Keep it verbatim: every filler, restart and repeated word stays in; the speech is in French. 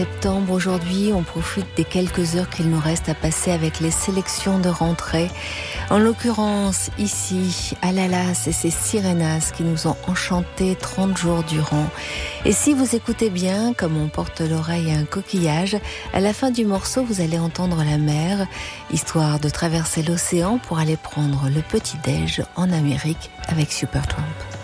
Septembre, aujourd'hui, on profite des quelques heures qu'il nous reste à passer avec les sélections de rentrée. En l'occurrence, ici, Alalas et ses Sirenas qui nous ont enchantés trente jours durant. Et si vous écoutez bien, comme on porte l'oreille à un coquillage, à la fin du morceau, vous allez entendre la mer, histoire de traverser l'océan pour aller prendre le petit-déj en Amérique avec Supertramp.